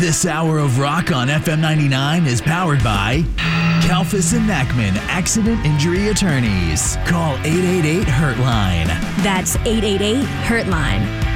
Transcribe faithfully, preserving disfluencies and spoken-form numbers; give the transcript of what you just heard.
This hour of rock on F M ninety-nine is powered by Kalfas and Nachman Accident Injury Attorneys. Call eight eight eight, hurt line. That's eight eight eight, hurt line.